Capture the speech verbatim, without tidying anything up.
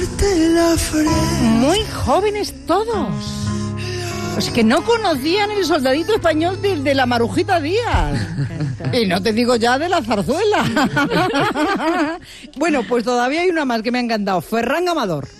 Muy jóvenes todos. Pues que no conocían el soldadito español desde la Marujita Díaz. Y no te digo ya de la zarzuela. Bueno, pues todavía hay una más que me ha encantado. Ferran Amador.